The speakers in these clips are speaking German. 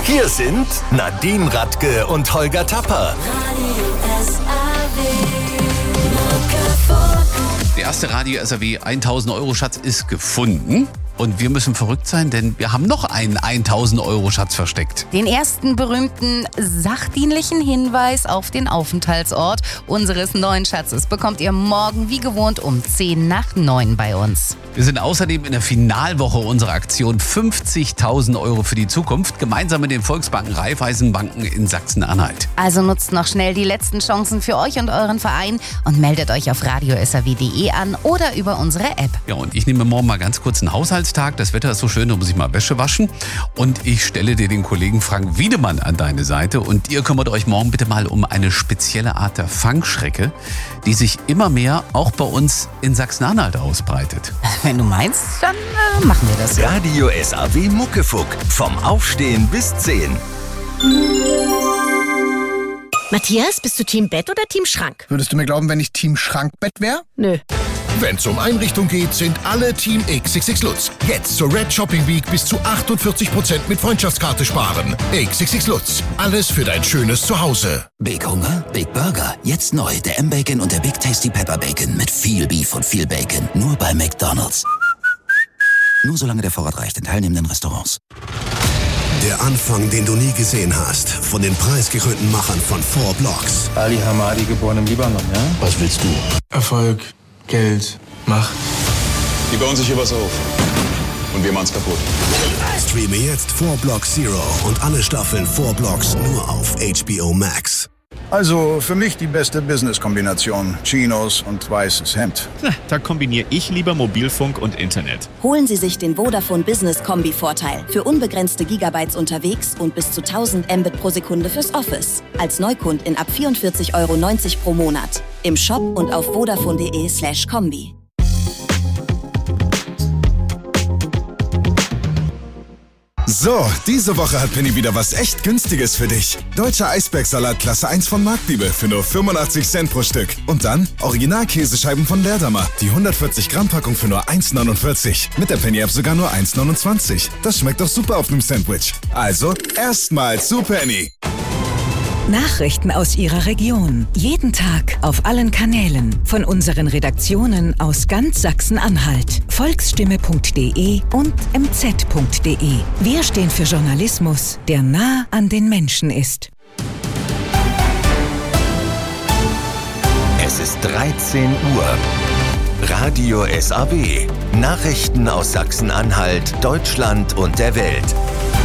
Hier sind Nadine Radke und Holger Tapper. Der erste Radio SAW 1000 Euro Schatz ist gefunden. Und wir müssen verrückt sein, denn wir haben noch einen 1000 Euro Schatz versteckt. Den ersten berühmten sachdienlichen Hinweis auf den Aufenthaltsort unseres neuen Schatzes bekommt ihr morgen wie gewohnt um 8:50 bei uns. Wir sind außerdem in der Finalwoche unserer Aktion 50.000 Euro für die Zukunft, gemeinsam mit den Volksbanken Raiffeisenbanken in Sachsen-Anhalt. Also nutzt noch schnell die letzten Chancen für euch und euren Verein und meldet euch auf radiosaw.de an oder über unsere App. Ja, und ich nehme morgen mal ganz kurz einen Haushaltstag. Das Wetter ist so schön, da muss ich mal Wäsche waschen. Und ich stelle dir den Kollegen Frank Wiedemann an deine Seite. Und ihr kümmert euch morgen bitte mal um eine spezielle Art der Fangschrecke, die sich immer mehr auch bei uns in Sachsen-Anhalt ausbreitet. Wenn du meinst, dann machen wir das. Radio SAW Muckefuck. Vom Aufstehen bis 10. Matthias, bist du Team Bett oder Team Schrank? Würdest du mir glauben, wenn ich Team Schrankbett wäre? Nö. Wenn's um Einrichtung geht, sind alle Team XXX Lutz. Jetzt zur Red Shopping Week bis zu 48% mit Freundschaftskarte sparen. XXX Lutz. Alles für dein schönes Zuhause. Big Hunger, Big Burger. Jetzt neu der M-Bacon und der Big Tasty Pepper Bacon mit viel Beef und viel Bacon. Nur bei McDonald's. Nur solange der Vorrat reicht in teilnehmenden Restaurants. Der Anfang, den du nie gesehen hast. Von den preisgekrönten Machern von 4 Blocks. Ali Hamadi, geboren im Libanon, ja? Was willst du? Erfolg, Geld, Macht. Die bauen sich hier was auf. Und wir machen's kaputt. Streame jetzt 4 Blocks Zero und alle Staffeln 4 Blocks nur auf HBO Max. Also für mich die beste Business-Kombination. Chinos und weißes Hemd. Da kombiniere ich lieber Mobilfunk und Internet. Holen Sie sich den Vodafone Business Kombi-Vorteil. Für unbegrenzte Gigabytes unterwegs und bis zu 1000 Mbit pro Sekunde fürs Office. Als Neukundin ab 44,90 € pro Monat. Im Shop und auf vodafone.de/kombi. So, diese Woche hat Penny wieder was echt Günstiges für dich. Deutscher Eisbergsalat Klasse 1 von Marktliebe für nur 85 Cent pro Stück. Und dann Original-Käsescheiben von Leerdammer. Die 140 Gramm Packung für nur 1,49. Mit der Penny-App sogar nur 1,29. Das schmeckt doch super auf einem Sandwich. Also, erstmal zu Penny. Nachrichten aus Ihrer Region. Jeden Tag auf allen Kanälen. Von unseren Redaktionen aus ganz Sachsen-Anhalt. Volksstimme.de und mz.de. Wir stehen für Journalismus, der nah an den Menschen ist. Es ist 13 Uhr. Radio SAW. Nachrichten aus Sachsen-Anhalt, Deutschland und der Welt.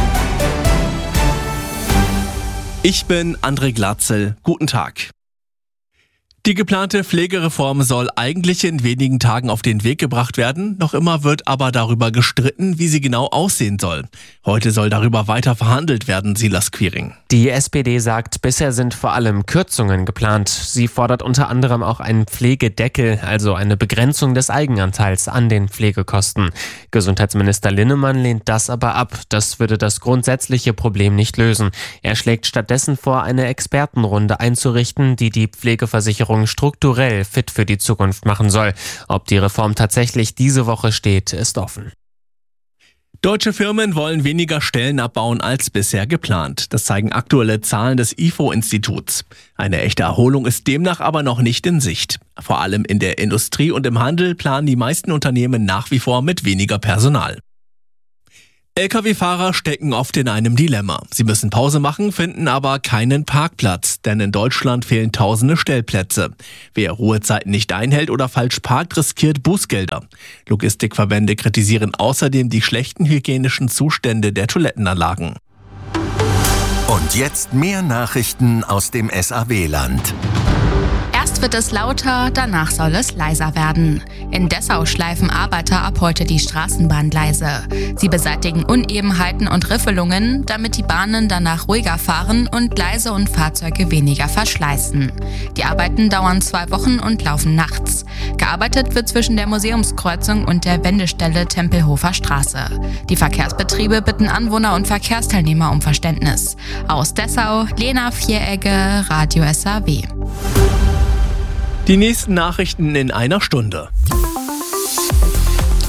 Ich bin André Glatzel. Guten Tag. Die geplante Pflegereform soll eigentlich in wenigen Tagen auf den Weg gebracht werden. Noch immer wird aber darüber gestritten, wie sie genau aussehen soll. Heute soll darüber weiter verhandelt werden, Silas Quiring. Die SPD sagt, bisher sind vor allem Kürzungen geplant. Sie fordert unter anderem auch einen Pflegedeckel, also eine Begrenzung des Eigenanteils an den Pflegekosten. Gesundheitsminister Linnemann lehnt das aber ab. Das würde das grundsätzliche Problem nicht lösen. Er schlägt stattdessen vor, eine Expertenrunde einzurichten, die die Pflegeversicherung strukturell fit für die Zukunft machen soll. Ob die Reform tatsächlich diese Woche steht, ist offen. Deutsche Firmen wollen weniger Stellen abbauen als bisher geplant. Das zeigen aktuelle Zahlen des IFO-Instituts. Eine echte Erholung ist demnach aber noch nicht in Sicht. Vor allem in der Industrie und im Handel planen die meisten Unternehmen nach wie vor mit weniger Personal. Lkw-Fahrer stecken oft in einem Dilemma. Sie müssen Pause machen, finden aber keinen Parkplatz, denn in Deutschland fehlen tausende Stellplätze. Wer Ruhezeiten nicht einhält oder falsch parkt, riskiert Bußgelder. Logistikverbände kritisieren außerdem die schlechten hygienischen Zustände der Toilettenanlagen. Und jetzt mehr Nachrichten aus dem SAW-Land. Erst wird es lauter, danach soll es leiser werden. In Dessau schleifen Arbeiter ab heute die Straßenbahngleise. Sie beseitigen Unebenheiten und Riffelungen, damit die Bahnen danach ruhiger fahren und Gleise und Fahrzeuge weniger verschleißen. Die Arbeiten dauern 2 Wochen und laufen nachts. Gearbeitet wird zwischen der Museumskreuzung und der Wendestelle Tempelhofer Straße. Die Verkehrsbetriebe bitten Anwohner und Verkehrsteilnehmer um Verständnis. Aus Dessau, Lena Vieregge, Radio SAW. Die nächsten Nachrichten in einer Stunde.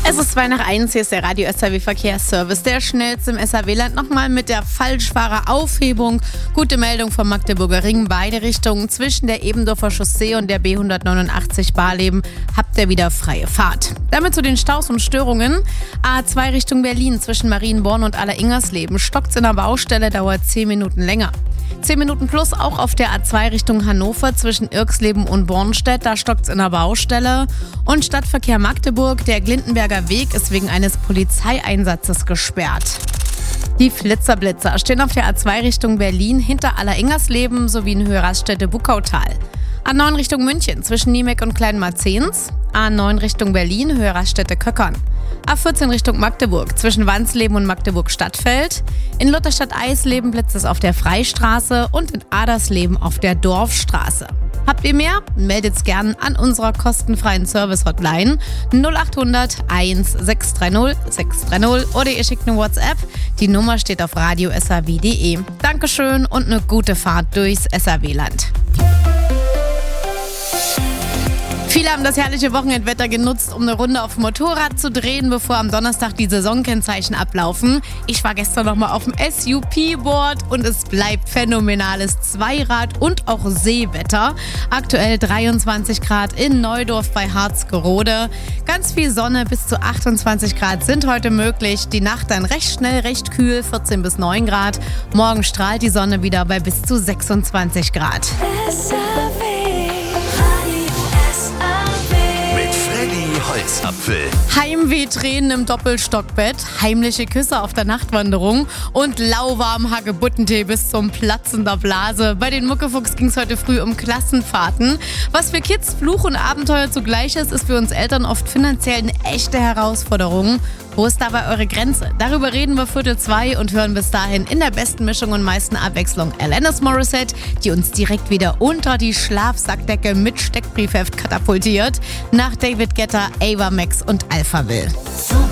Es ist 2:01, hier ist der Radio SAW Verkehrsservice. Der schnellste im SAW-Land nochmal mit der Falschfahreraufhebung. Gute Meldung vom Magdeburger Ring. Beide Richtungen zwischen der Ebendorfer Chaussee und der B189 Barleben habt ihr wieder freie Fahrt. Damit zu den Staus und Störungen. A2 Richtung Berlin zwischen Marienborn und Aller-Ingersleben. Stockt's in der Baustelle, dauert 10 Minuten länger. 10 Minuten plus auch auf der A2 Richtung Hannover zwischen Irksleben und Bornstedt. Da stockt's in der Baustelle. Und Stadtverkehr Magdeburg, der Glindenberger Weg ist wegen eines Polizeieinsatzes gesperrt. Die Flitzerblitzer stehen auf der A2 Richtung Berlin hinter Aller-Ingersleben sowie in Höhe Raststätte Buckautal. A9 Richtung München zwischen Niemek und Kleinmarzens. A9 Richtung Berlin, Höhe Raststätte Köckern. A14 Richtung Magdeburg zwischen Wansleben und Magdeburg-Stadtfeld. In Lutherstadt-Eisleben blitzt es auf der Freistraße und in Adersleben auf der Dorfstraße. Habt ihr mehr? Meldet's gern an unserer kostenfreien Service-Hotline 0800 1630 630 oder ihr schickt eine WhatsApp. Die Nummer steht auf radiosaw.de. Dankeschön und eine gute Fahrt durchs SAW-Land. Viele haben das herrliche Wochenendwetter genutzt, um eine Runde auf dem Motorrad zu drehen, bevor am Donnerstag die Saisonkennzeichen ablaufen. Ich war gestern nochmal auf dem SUP-Board und es bleibt phänomenales Zweirad- und auch Seewetter. Aktuell 23 Grad in Neudorf bei Harzgerode. Ganz viel Sonne, bis zu 28 Grad sind heute möglich. Die Nacht dann recht schnell, recht kühl, 14 bis 9 Grad. Morgen strahlt die Sonne wieder bei bis zu 26 Grad. Holzapfel. Heimweh-Tränen im Doppelstockbett, heimliche Küsse auf der Nachtwanderung und lauwarm Hagebuttentee bis zum Platzen der Blase. Bei den Muckefuchs ging es heute früh um Klassenfahrten. Was für Kids Fluch und Abenteuer zugleich ist für uns Eltern oft finanziell eine echte Herausforderung. Wo ist dabei eure Grenze? Darüber reden wir 1:45 und hören bis dahin in der besten Mischung und meisten Abwechslung Alanis Morissette, die uns direkt wieder unter die Schlafsackdecke mit Steckbriefheft katapultiert. Nach David Guetta, Ava Max und Alphaville.